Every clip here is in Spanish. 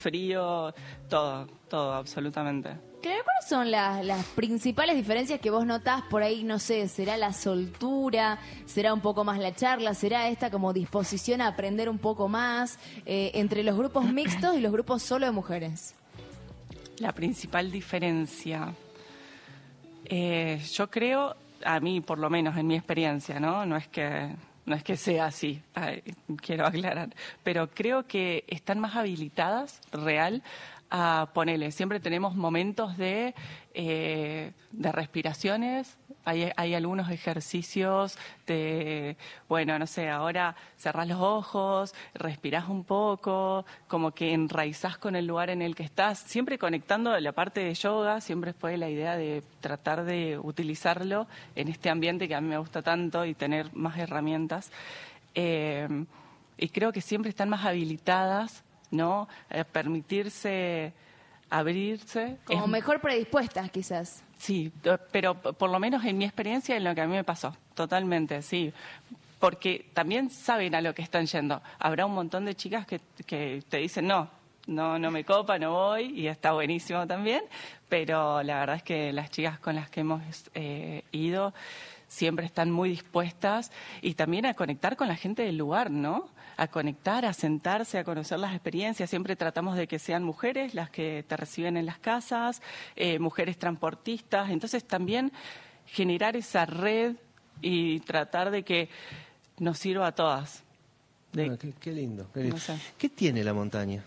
frío, todo, todo, absolutamente. Claro, ¿cuáles son las principales diferencias que vos notás por ahí? No sé, ¿será la soltura? ¿Será un poco más la charla? ¿Será esta como disposición a aprender un poco más entre los grupos mixtos y los grupos solo de mujeres? La principal diferencia, yo creo, a mí por lo menos en mi experiencia, ¿no? No es que sea así, quiero aclarar, pero creo que están más habilitadas, real, a ponerle. Siempre tenemos momentos de respiraciones, hay algunos ejercicios de, bueno, no sé, ahora cerrás los ojos, respirás un poco, como que enraizás con el lugar en el que estás, siempre conectando la parte de yoga, siempre fue la idea de tratar de utilizarlo en este ambiente que a mí me gusta tanto y tener más herramientas. Y creo que siempre están más habilitadas, ¿no? Permitirse abrirse. Como mejor predispuestas, quizás. Sí, pero por lo menos en mi experiencia, en lo que a mí me pasó, totalmente, sí. Porque también saben a lo que están yendo. Habrá un montón de chicas que te dicen, no me copa, no voy, y está buenísimo también, pero la verdad es que las chicas con las que hemos ido siempre están muy dispuestas y también a conectar con la gente del lugar, ¿no? A conectar, a sentarse, a conocer las experiencias. Siempre tratamos de que sean mujeres las que te reciben en las casas, mujeres transportistas. Entonces también generar esa red y tratar de que nos sirva a todas. Qué lindo, qué lindo. No sé. ¿Qué tiene la montaña?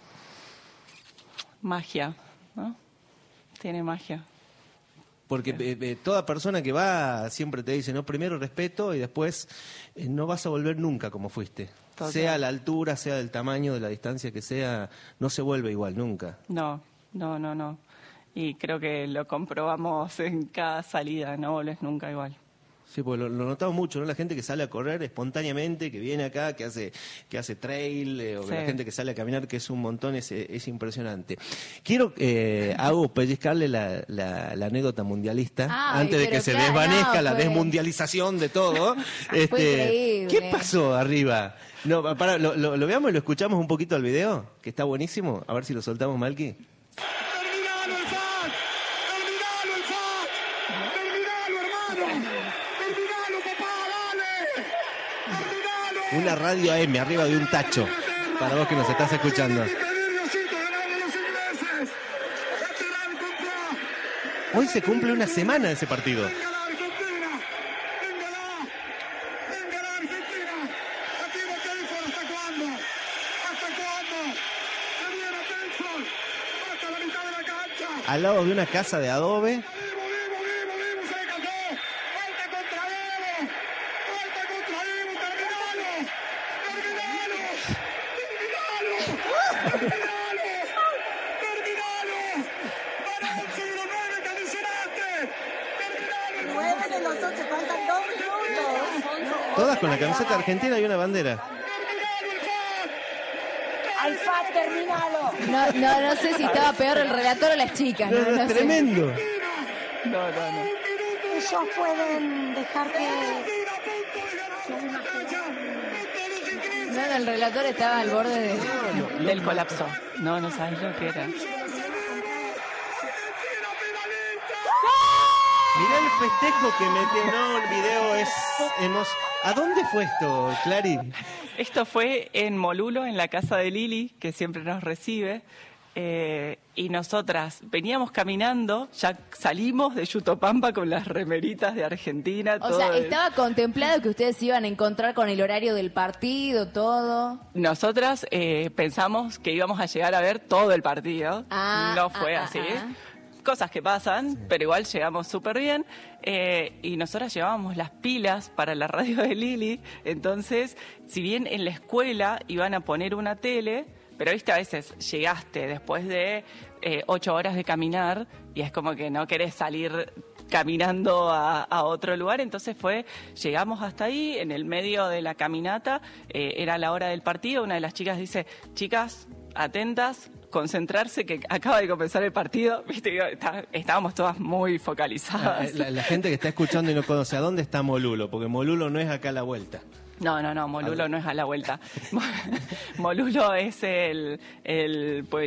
Magia, ¿no? Tiene magia. Porque toda persona que va siempre te dice, no, primero respeto y después no vas a volver nunca como fuiste. Total. Sea la altura, sea del tamaño, de la distancia que sea, no se vuelve igual nunca. No. Y creo que lo comprobamos en cada salida, no volvés nunca igual. Sí, porque lo notamos mucho, ¿no? La gente que sale a correr espontáneamente, que viene acá, que hace trail, o Sí. la gente que sale a caminar, que es un montón, es impresionante. Quiero, Agus, pellizcarle la anécdota mundialista, antes de que se desvanezca la desmundialización de todo. Fue increíble. ¿Qué pasó arriba? No, lo veamos y lo escuchamos un poquito al video, que está buenísimo. A ver si lo soltamos, Malki. Una radio AM arriba de un tacho, para vos que nos estás escuchando. Hoy se cumple una semana de ese partido. Al lado de una casa de adobe. Todas con la camiseta argentina y una bandera. Alfa, terminalo. No sé si estaba peor el relator o las chicas. No, No es sé. tremendo. No. Ellos pueden dejar que... No, el relator estaba al borde Del colapso. No sabes lo que era. Mirá el festejo que metió, no, el video es... ¿A dónde fue esto, Clary? Esto fue en Molulo, en la casa de Lili, que siempre nos recibe. Y nosotras veníamos caminando, ya salimos de Yutopampa con las remeritas de Argentina. O sea, estaba contemplado que ustedes se iban a encontrar con el horario del partido, todo. Nosotras pensamos que íbamos a llegar a ver todo el partido. No fue así. Cosas que pasan, pero igual llegamos súper bien. Y nosotras llevábamos las pilas para la radio de Lili. Entonces, si bien en la escuela iban a poner una tele, pero viste, a veces llegaste después de 8 horas de caminar y es como que no querés salir caminando a otro lugar. Entonces llegamos hasta ahí, en el medio de la caminata, era la hora del partido. Una de las chicas dice, chicas, atentas, concentrarse que acaba de comenzar el partido. Viste, estábamos todas muy focalizadas. La gente que está escuchando y no conoce, ¿a dónde está Molulo? Porque Molulo no es acá a la vuelta. No, Molulo no es a la vuelta. Molulo es el